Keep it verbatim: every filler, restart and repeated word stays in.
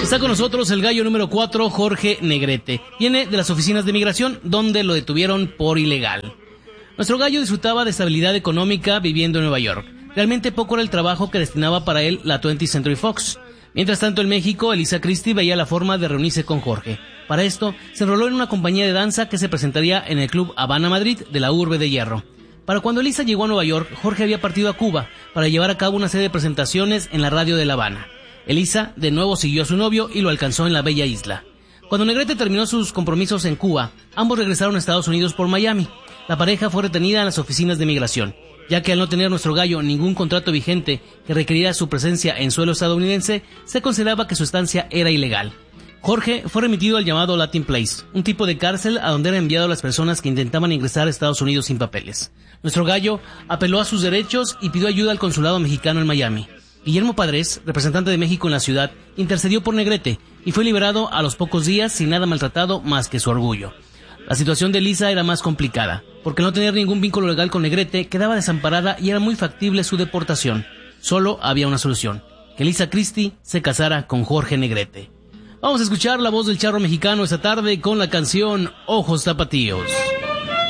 Está con nosotros el gallo número cuatro, Jorge Negrete. Viene de las oficinas de migración, donde lo detuvieron por ilegal. Nuestro gallo disfrutaba de estabilidad económica viviendo en Nueva York. Realmente poco era el trabajo que destinaba para él la twentieth Century Fox. Mientras tanto, en México, Elisa Christie veía la forma de reunirse con Jorge. Para esto, se enroló en una compañía de danza que se presentaría en el Club Habana Madrid de la Urbe de Hierro. Para cuando Elisa llegó a Nueva York, Jorge había partido a Cuba para llevar a cabo una serie de presentaciones en la radio de La Habana. Elisa de nuevo siguió a su novio y lo alcanzó en la bella isla. Cuando Negrete terminó sus compromisos en Cuba, ambos regresaron a Estados Unidos por Miami. La pareja fue retenida en las oficinas de migración, ya que al no tener nuestro gallo ningún contrato vigente que requeriera su presencia en suelo estadounidense, se consideraba que su estancia era ilegal. Jorge fue remitido al llamado Latin Place, un tipo de cárcel a donde eran enviadas las personas que intentaban ingresar a Estados Unidos sin papeles. Nuestro gallo apeló a sus derechos y pidió ayuda al consulado mexicano en Miami. Guillermo Padres, representante de México en la ciudad, intercedió por Negrete y fue liberado a los pocos días sin nada maltratado más que su orgullo. La situación de Elisa era más complicada, porque al no tener ningún vínculo legal con Negrete, quedaba desamparada y era muy factible su deportación. Solo había una solución: que Elisa Christie se casara con Jorge Negrete. Vamos a escuchar la voz del charro mexicano esta tarde con la canción Ojos Tapatíos.